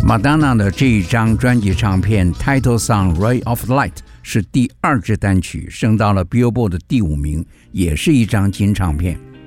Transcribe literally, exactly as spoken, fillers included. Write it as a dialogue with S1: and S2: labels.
S1: Madonna 的这一张专辑唱片 Title Song Ray of Light 是第二支单曲，升到了 Billboard 的第五名，也是一张金唱片。